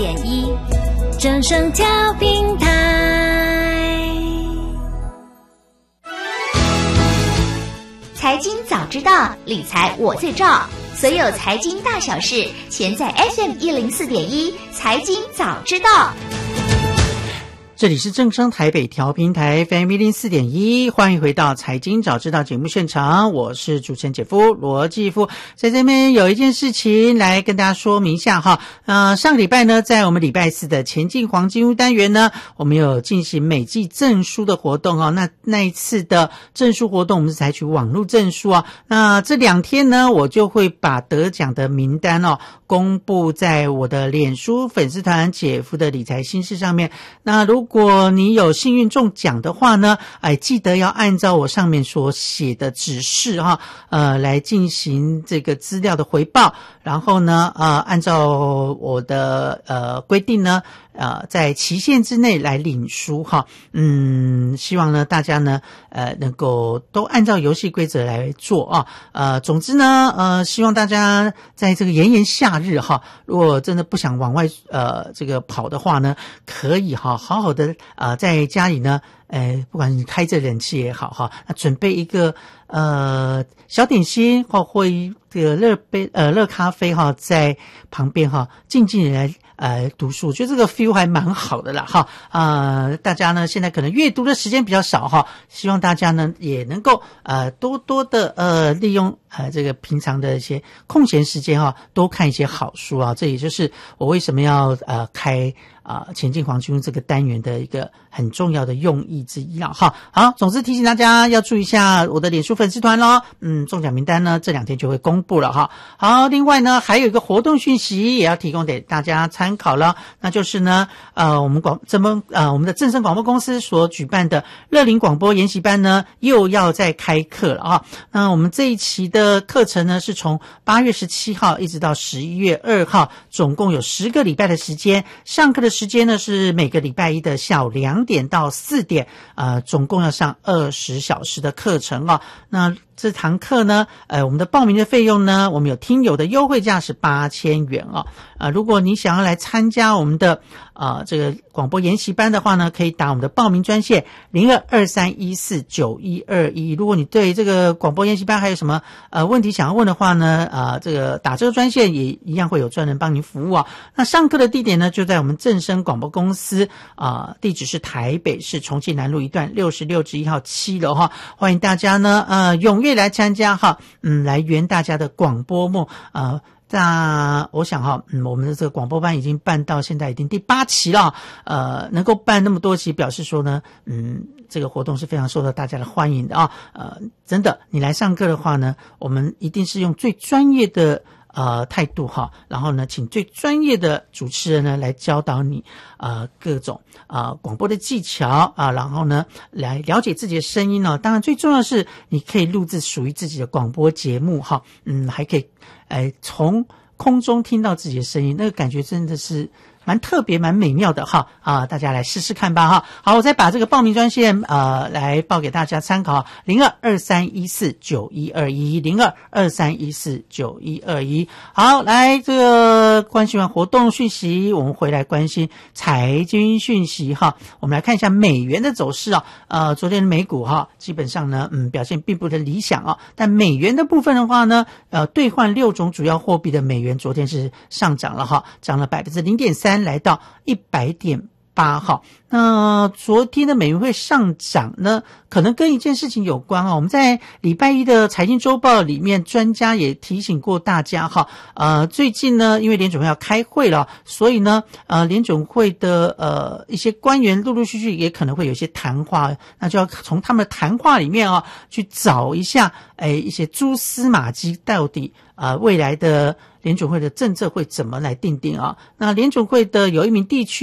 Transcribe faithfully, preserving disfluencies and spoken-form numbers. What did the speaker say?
点一，正声调频台。 财经早知道，理财我最照。所有财经大小事，全在 F M 一零四点一财经早知道。 这里是正声台北调频台 F M 一零四点一，欢迎回到财经早知道节目现场，我是主持人姐夫罗继夫。在这边有一件事情来跟大家说明一下哈，呃，上个礼拜呢，在我们礼拜四的前进黄金屋单元呢，我们有进行每季证书的活动哦。那那一次的证书活动，我们是采取网络证书啊。那这两天呢，我就会把得奖的名单哦公布在我的脸书粉丝团姐夫的理财心事上面。那如果如果你有幸运中奖的话呢，哎，记得要按照我上面所写的指示哈，呃，来进行这个资料的回报，然后呢，呃，按照我的呃规定呢，呃，在期限之内来领书哈。嗯，希望呢大家呢，呃，能够都按照游戏规则来做啊。呃，总之呢，呃，希望大家在这个炎炎夏日哈，如果真的不想往外呃这个跑的话呢，可以哈，好好的。呃，在家里呢，呃，不管你开着冷气也好哈，那准备一个呃小点心或或一个热杯呃热咖啡哈，在旁边哈，静静的来呃读书，我觉得这个 feel 还蛮好的啦哈。呃，大家呢现在可能阅读的时间比较少哈，希望大家呢也能够呃多多的呃利用呃这个平常的一些空闲时间哈，多看一些好书啊。这也就是我为什么要呃开。啊、呃，前进黄金屋这个单元的一个很重要的用意之一了哈。好，总之提醒大家要注意一下我的脸书粉丝团咯。嗯，中奖名单呢这两天就会公布了哈。好，另外呢还有一个活动讯息也要提供给大家参考了，那就是呢呃我们广这么呃我们的正声广播公司所举办的乐龄广播研习班呢又要再开课了啊。那我们这一期的课程呢是从八月十七号一直到十一月二号，总共有十个礼拜的时间，上课的时间呢是每个礼拜一的下午两点到四点，呃，总共要上二十小时的课程哦。那这堂课呢，呃，我们的报名的费用呢，我们有听友的优惠价是八千元哦。呃，如果你想要来参加我们的呃这个广播研习班的话呢，可以打我们的报名专线零二二三一四九一二一。如果你对这个广播研习班还有什么呃问题想要问的话呢，呃，这个打这个专线也一样会有专人帮您服务啊。那上课的地点呢，就在我们正声广播公司啊、呃，地址是台北市重庆南路一段六十六至一号七楼哈，欢迎大家呢呃踊跃来参加哈，嗯，来圆大家的广播梦呃。那我想哈，嗯，我们的这个广播班已经办到现在已经第八期了，呃，能够办那么多期，表示说呢，嗯，这个活动是非常受到大家的欢迎的啊，呃，真的，你来上课的话呢，我们一定是用最专业的呃态度哈，然后呢，请最专业的主持人呢来教导你呃各种呃广播的技巧啊、呃，然后呢来了解自己的声音呢、哦。当然最重要的是，你可以录制属于自己的广播节目哈，嗯，还可以。哎，从空中听到自己的声音，那个感觉真的是蛮特别、蛮美妙的哈啊！大家来试试看吧哈。好，我再把这个报名专线呃来报给大家参考，零二二三一四九一二一，零二二三一四九一二一。好，来这个关心完活动讯息，我们回来关心财经讯息哈。我们来看一下美元的走势啊。呃，昨天的美股哈，基本上呢，嗯，表现并不的理想啊。但美元的部分的话呢，呃，兑换六种主要货币的美元，昨天是上涨了哈，涨了百分之零点三，来到一百点八号。那昨天的美元会上涨呢，可能跟一件事情有关啊。我们在礼拜一的财经周报里面，专家也提醒过大家哈，呃，最近呢，因为联准会要开会了，所以呢，呃，联准会的呃一些官员陆陆续续也可能会有一些谈话，那就要从他们的谈话里面啊，去找一下，哎，一些蛛丝马迹，到底呃未来的联准会的政策会怎么来定定啊？那联准会的有一名地区